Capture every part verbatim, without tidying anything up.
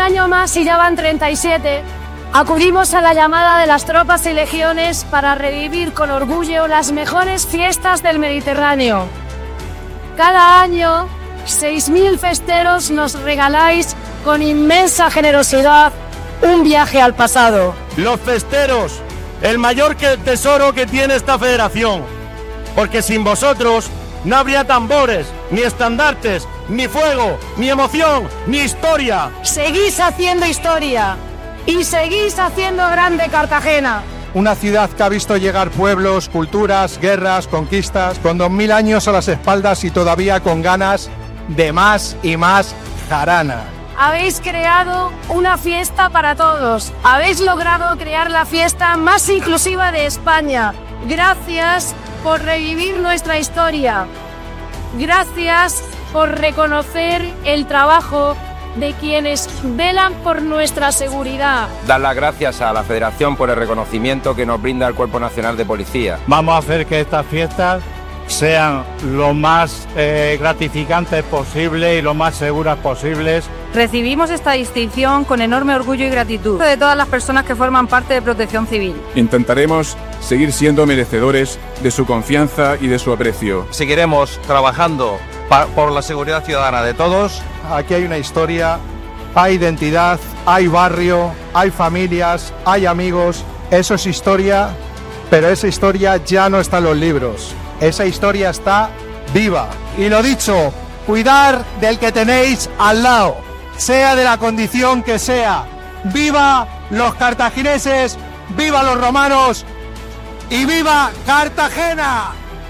año más, y ya van treinta y siete, acudimos a la llamada de las tropas y legiones para revivir con orgullo las mejores fiestas del Mediterráneo. Cada año, seis mil festeros nos regaláis con inmensa generosidad un viaje al pasado. Los festeros, el mayor que tesoro que tiene esta federación, porque sin vosotros no habría tambores, ni estandartes, ni fuego, ni emoción, ni historia. Seguís haciendo historia y seguís haciendo grande Cartagena. Una ciudad que ha visto llegar pueblos, culturas, guerras, conquistas, con dos mil años a las espaldas y todavía con ganas de más y más jarana. Habéis creado una fiesta para todos. Habéis logrado crear la fiesta más inclusiva de España. Gracias por revivir nuestra historia. Gracias por reconocer el trabajo de quienes velan por nuestra seguridad. Dar las gracias a la Federación por el reconocimiento que nos brinda el Cuerpo Nacional de Policía. Vamos a hacer que estas fiestas sean lo más eh, gratificantes posible y lo más seguras posibles. Recibimos esta distinción con enorme orgullo y gratitud de todas las personas que forman parte de Protección Civil. Intentaremos seguir siendo merecedores de su confianza y de su aprecio. Seguiremos trabajando por la seguridad ciudadana de todos. Aquí hay una historia, hay identidad, hay barrio, hay familias, hay amigos. Eso es historia, pero esa historia ya no está en los libros. Esa historia está viva. Y lo dicho, cuidar del que tenéis al lado, sea de la condición que sea. ¡Viva los cartagineses! ¡Viva los romanos! ¡Y viva Cartagena!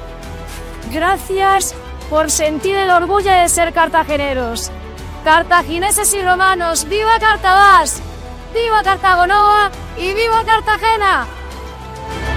Gracias por sentir el orgullo de ser cartageneros. Cartagineses y romanos, ¡viva Cartabás! ¡Viva Cartago Nova! ¡Y viva Cartagena!